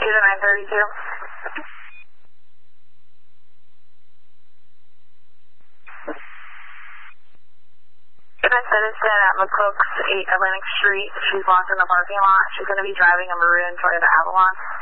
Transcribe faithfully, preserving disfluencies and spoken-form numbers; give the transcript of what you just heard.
to nine thirty-two. nine Citizen at McCook's eight Atlantic Street. She's locked in the parking lot. She's going to be driving a maroon Toyota Avalon.